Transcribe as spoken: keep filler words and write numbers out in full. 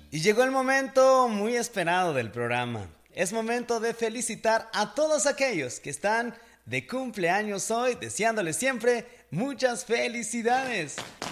Y llegó el momento muy esperado del programa. Es momento de felicitar a todos aquellos que están de cumpleaños hoy, deseándoles siempre muchas felicidades.